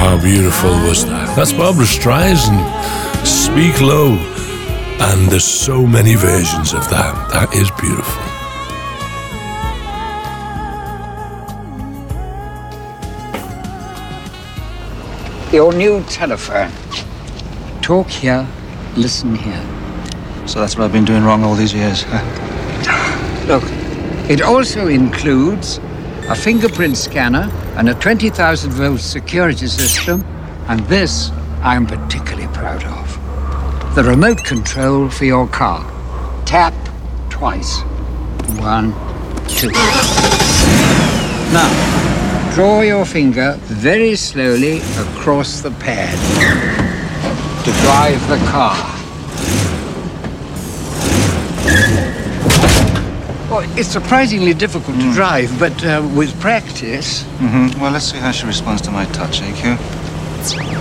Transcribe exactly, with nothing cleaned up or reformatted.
How beautiful was that? That's Barbra Streisand. Speak Low. And there's so many versions of that. That is beautiful. Your new telephone. Talk here, listen here. So that's what I've been doing wrong all these years. Look, it also includes a fingerprint scanner and a twenty thousand volt security system, and this I'm particularly proud of. The remote control for your car. Tap twice. One, two. Now, draw your finger very slowly across the pad to drive the car. Well, it's surprisingly difficult mm. to drive, but uh, with practice... Mm-hmm. Well, let's see how she responds to my touch, A Q.